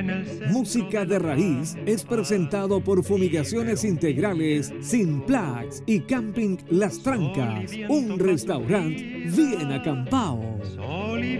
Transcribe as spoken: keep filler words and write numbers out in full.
Música de Raíz es presentado por Fumigaciones Integrales Sinplax y Camping Las Trancas, un restaurante bien acampado.